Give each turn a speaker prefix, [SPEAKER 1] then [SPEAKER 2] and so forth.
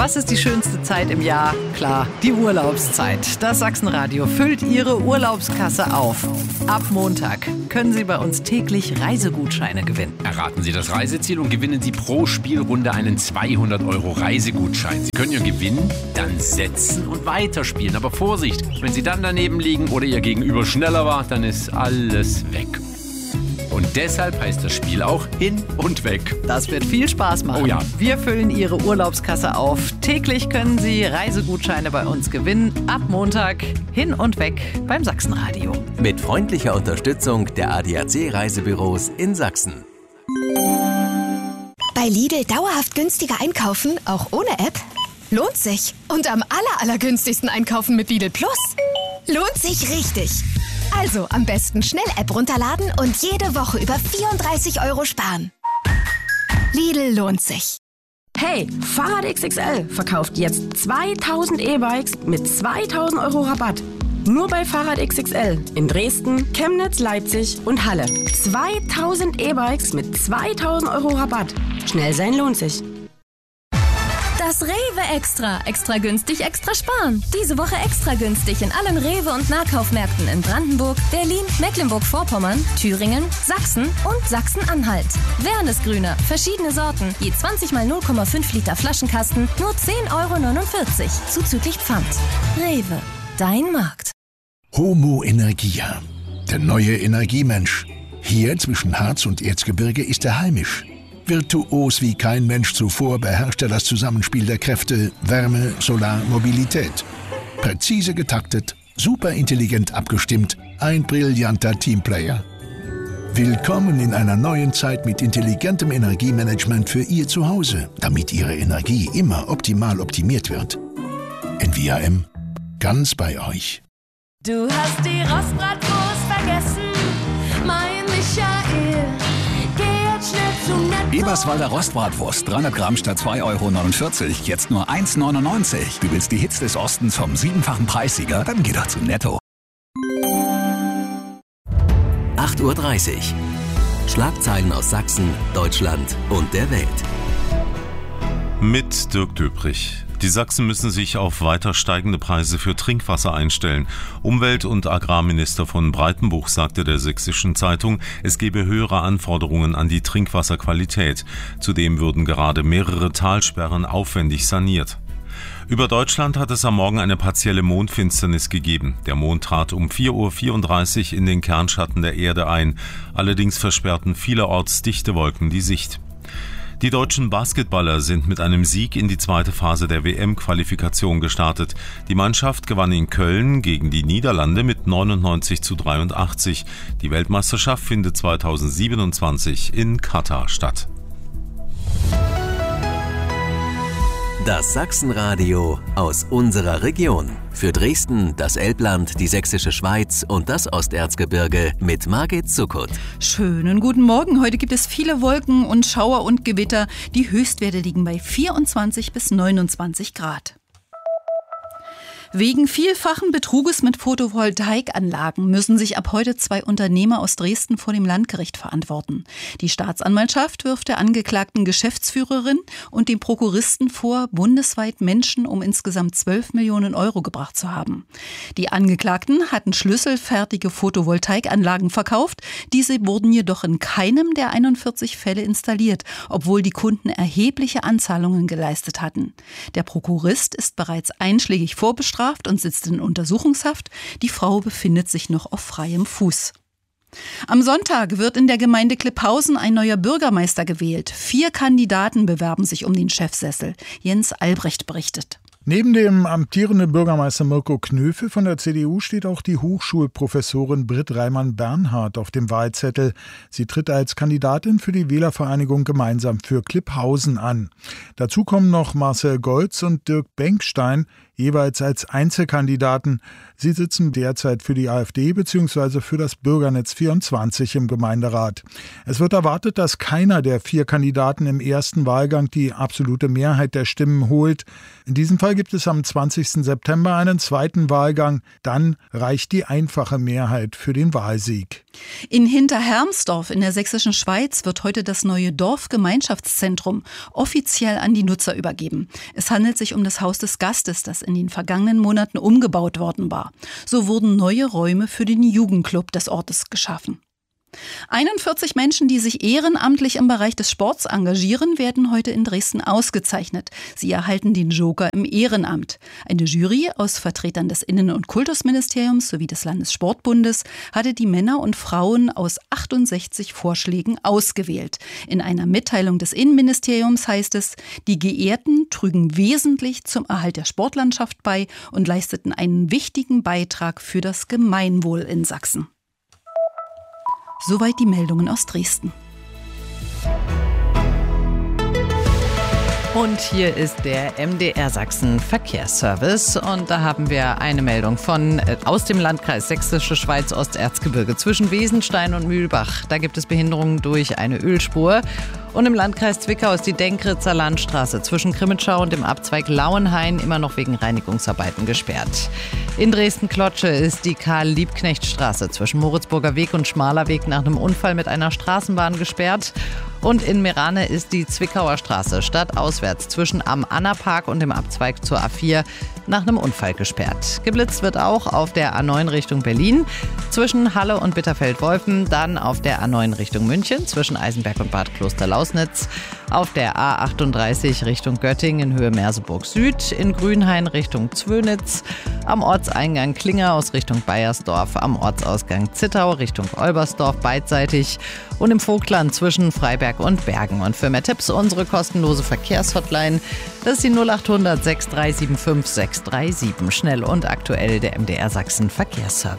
[SPEAKER 1] Was ist die schönste Zeit im Jahr? Klar, die Urlaubszeit. Das Sachsenradio füllt Ihre Urlaubskasse auf. Ab Montag können Sie bei uns täglich Reisegutscheine gewinnen.
[SPEAKER 2] Erraten Sie das Reiseziel und gewinnen Sie pro Spielrunde einen 200 € Reisegutschein. Sie können Ihr Gewinn dann setzen und weiterspielen. Aber Vorsicht, wenn Sie dann daneben liegen oder Ihr Gegenüber schneller war, dann ist alles weg. Und deshalb heißt das Spiel auch Hin und Weg.
[SPEAKER 1] Das wird viel Spaß machen.
[SPEAKER 2] Oh ja.
[SPEAKER 1] Wir füllen Ihre Urlaubskasse auf. Täglich können Sie Reisegutscheine bei uns gewinnen. Ab Montag Hin und Weg beim Sachsenradio.
[SPEAKER 3] Mit freundlicher Unterstützung der ADAC Reisebüros in Sachsen.
[SPEAKER 4] Bei Lidl dauerhaft günstiger einkaufen, auch ohne App? Lohnt sich. Und am allergünstigsten einkaufen mit Lidl Plus? Lohnt sich richtig. Also am besten schnell App runterladen und jede Woche über 34 € sparen. Lidl lohnt sich.
[SPEAKER 5] Hey, Fahrrad XXL verkauft jetzt 2000 E-Bikes mit 2000 € Rabatt. Nur bei Fahrrad XXL in Dresden, Chemnitz, Leipzig und Halle. 2000 E-Bikes mit 2000 € Rabatt. Schnell sein lohnt sich.
[SPEAKER 6] Das Rewe Extra. Extra günstig, extra sparen. Diese Woche extra günstig in allen Rewe- und Nahkaufmärkten in Brandenburg, Berlin, Mecklenburg-Vorpommern, Thüringen, Sachsen und Sachsen-Anhalt. Wernesgrüner, verschiedene Sorten, je 20 mal 0,5 Liter Flaschenkasten, nur 10,49 € zuzüglich Pfand. Rewe, dein Markt.
[SPEAKER 7] Homo Energia, der neue Energiemensch. Hier zwischen Harz und Erzgebirge ist er heimisch. Virtuos wie kein Mensch zuvor beherrscht er das Zusammenspiel der Kräfte Wärme, Solar, Mobilität. Präzise getaktet, superintelligent abgestimmt, ein brillanter Teamplayer. Willkommen in einer neuen Zeit mit intelligentem Energiemanagement für Ihr Zuhause, damit Ihre Energie immer optimal optimiert wird. NVAM, ganz bei euch.
[SPEAKER 8] Du hast die Rostbratwurst vergessen, mein Michael.
[SPEAKER 9] Eberswalder Rostbratwurst, 300 Gramm statt 2,49 €, jetzt nur 1,99 €. Du willst die Hits des Ostens vom 7-fachen Preissieger? Dann geh doch zu Netto.
[SPEAKER 3] 8:30 Uhr. Schlagzeilen aus Sachsen, Deutschland und der Welt.
[SPEAKER 10] Mit Dirk Döbrich. Die Sachsen müssen sich auf weiter steigende Preise für Trinkwasser einstellen. Umwelt- und Agrarminister von Breitenbuch sagte der Sächsischen Zeitung, es gebe höhere Anforderungen an die Trinkwasserqualität. Zudem würden gerade mehrere Talsperren aufwendig saniert. Über Deutschland hat es am Morgen eine partielle Mondfinsternis gegeben. Der Mond trat um 4:34 Uhr in den Kernschatten der Erde ein. Allerdings versperrten vielerorts dichte Wolken die Sicht. Die deutschen Basketballer sind mit einem Sieg in die zweite Phase der WM-Qualifikation gestartet. Die Mannschaft gewann in Köln gegen die Niederlande mit 99:83. Die Weltmeisterschaft findet 2027 in Katar statt.
[SPEAKER 3] Das Sachsenradio aus unserer Region. Für Dresden, das Elbland, die Sächsische Schweiz und das Osterzgebirge mit Margit Zuckert.
[SPEAKER 11] Schönen guten Morgen. Heute gibt es viele Wolken und Schauer und Gewitter. Die Höchstwerte liegen bei 24 bis 29 Grad. Wegen vielfachen Betruges mit Photovoltaikanlagen müssen sich ab heute 2 Unternehmer aus Dresden vor dem Landgericht verantworten. Die Staatsanwaltschaft wirft der angeklagten Geschäftsführerin und dem Prokuristen vor, bundesweit Menschen um insgesamt 12 Millionen € gebracht zu haben. Die Angeklagten hatten schlüsselfertige Photovoltaikanlagen verkauft. Diese wurden jedoch in keinem der 41 Fälle installiert, obwohl die Kunden erhebliche Anzahlungen geleistet hatten. Der Prokurist ist bereits einschlägig vorbestraft und sitzt in Untersuchungshaft. Die Frau befindet sich noch auf freiem Fuß. Am Sonntag wird in der Gemeinde Klipphausen ein neuer Bürgermeister gewählt. 4 Kandidaten bewerben sich um den Chefsessel. Jens Albrecht berichtet.
[SPEAKER 12] Neben dem amtierenden Bürgermeister Mirko Knöfe von der CDU steht auch die Hochschulprofessorin Britt Reimann-Bernhardt auf dem Wahlzettel. Sie tritt als Kandidatin für die Wählervereinigung Gemeinsam für Klipphausen an. Dazu kommen noch Marcel Goltz und Dirk Bengstein. jeweils als Einzelkandidaten. Sie sitzen derzeit für die AfD bzw. für das Bürgernetz 24 im Gemeinderat. Es wird erwartet, dass keiner der 4 Kandidaten im ersten Wahlgang die absolute Mehrheit der Stimmen holt. In diesem Fall gibt es am 20. September einen zweiten Wahlgang. Dann reicht die einfache Mehrheit für den Wahlsieg.
[SPEAKER 11] In Hinterhermsdorf in der sächsischen Schweiz wird heute das neue Dorfgemeinschaftszentrum offiziell an die Nutzer übergeben. Es handelt sich um das Haus des Gastes, das in den vergangenen Monaten umgebaut worden war. So wurden neue Räume für den Jugendclub des Ortes geschaffen. 41 Menschen, die sich ehrenamtlich im Bereich des Sports engagieren, werden heute in Dresden ausgezeichnet. Sie erhalten den Joker im Ehrenamt. Eine Jury aus Vertretern des Innen- und Kultusministeriums sowie des Landessportbundes hatte die Männer und Frauen aus 68 Vorschlägen ausgewählt. In einer Mitteilung des Innenministeriums heißt es, die Geehrten trügen wesentlich zum Erhalt der Sportlandschaft bei und leisteten einen wichtigen Beitrag für das Gemeinwohl in Sachsen. Soweit die Meldungen aus Dresden.
[SPEAKER 1] Und hier ist der MDR Sachsen Verkehrsservice und da haben wir eine Meldung aus dem Landkreis Sächsische Schweiz Osterzgebirge zwischen Wesenstein und Mühlbach. Da gibt es Behinderungen durch eine Ölspur. Und im Landkreis Zwickau ist die Denkritzer Landstraße zwischen Krimitschau und dem Abzweig Lauenhain immer noch wegen Reinigungsarbeiten gesperrt. In Dresden-Klotsche ist die Karl-Liebknecht-Straße zwischen Moritzburger Weg und Schmaler Weg nach einem Unfall mit einer Straßenbahn gesperrt. Und in Merane ist die Zwickauer Straße stadtauswärts zwischen am Anna-Park und dem Abzweig zur A4 nach einem Unfall gesperrt. Geblitzt wird auch auf der A9 Richtung Berlin zwischen Halle und Bitterfeld-Wolfen, dann auf der A9 Richtung München zwischen Eisenberg und Bad Kloster-Lausnitz, auf der A38 Richtung Göttingen in Höhe Merseburg Süd, in Grünhain Richtung Zwönitz, am Ortseingang Klingerhaus Richtung Baiersdorf, am Ortsausgang Zittau Richtung Olbersdorf beidseitig und im Vogtland zwischen Freiberg und Bergen. Und für mehr Tipps unsere kostenlose Verkehrshotline, das ist die 0800 6375 637. Schnell und aktuell der MDR Sachsen Verkehrsservice.